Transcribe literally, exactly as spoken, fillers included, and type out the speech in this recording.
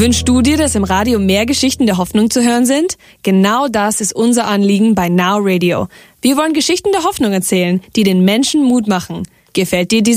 Wünschst du dir, dass im Radio mehr Geschichten der Hoffnung zu hören sind? Genau das ist unser Anliegen bei Now Radio. Wir wollen Geschichten der Hoffnung erzählen, die den Menschen Mut machen. Gefällt dir diese